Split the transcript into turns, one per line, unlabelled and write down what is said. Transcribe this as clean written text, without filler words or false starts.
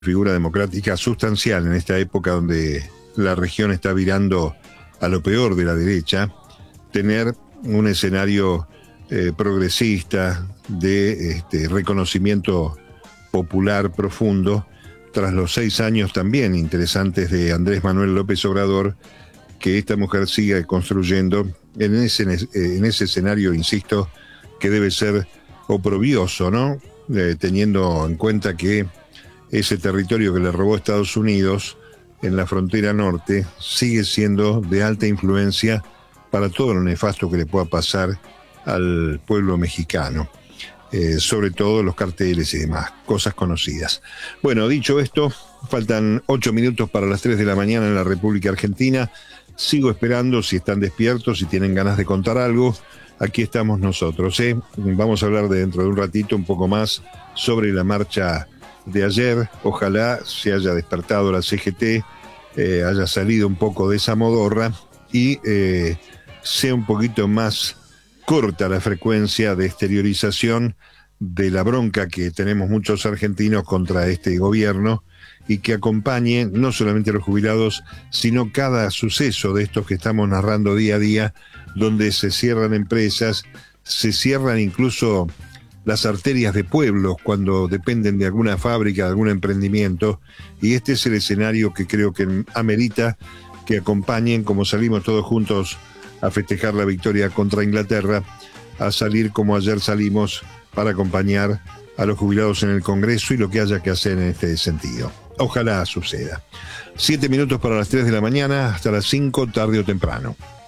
figura democrática sustancial en esta época donde la región está virando a lo peor de la derecha, tener un escenario progresista de reconocimiento popular profundo tras los 6 años también interesantes de Andrés Manuel López Obrador, que esta mujer siga construyendo en ese escenario, insisto, que debe ser oprobioso, ¿no? Teniendo en cuenta que ese territorio que le robó Estados Unidos en la frontera norte sigue siendo de alta influencia para todo lo nefasto que le pueda pasar al pueblo mexicano, sobre todo los carteles y demás, cosas conocidas. Bueno, dicho esto, faltan 8 minutos para las 3 de la mañana en la República Argentina. Sigo esperando, si están despiertos, si tienen ganas de contar algo, aquí estamos nosotros. Vamos a hablar dentro de un ratito un poco más sobre la marcha de ayer. Ojalá se haya despertado la CGT, haya salido un poco de esa modorra y sea un poquito más corta la frecuencia de exteriorización de la bronca que tenemos muchos argentinos contra este gobierno, y que acompañe no solamente a los jubilados, sino cada suceso de estos que estamos narrando día a día, donde se cierran empresas, se cierran incluso las arterias de pueblos cuando dependen de alguna fábrica, de algún emprendimiento, y este es el escenario que creo que amerita que acompañen, como salimos todos juntos a festejar la victoria contra Inglaterra, a salir como ayer salimos para acompañar a los jubilados en el Congreso y lo que haya que hacer en este sentido. Ojalá suceda. 7 minutos para las 3 de la mañana, hasta las 5, tarde o temprano.